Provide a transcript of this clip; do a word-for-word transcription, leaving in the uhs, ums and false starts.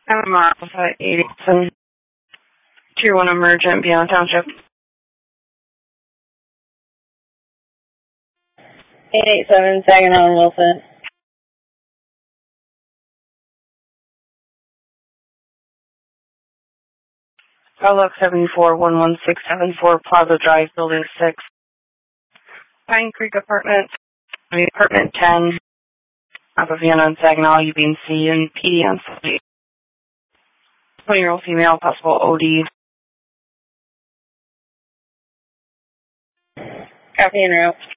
I'm Alpha eight eight seven, Tier one Emergent, Beyond Township. eight eight seven, Saginaw and Wilson. Outlook seven four one one six seven four, Plaza Drive, Building six. Pine Creek Apartments, I mean, Apartment ten, off of Vienna and Saginaw, U B and C, and P D on site. twenty-year-old female, possible O D. Copy en route.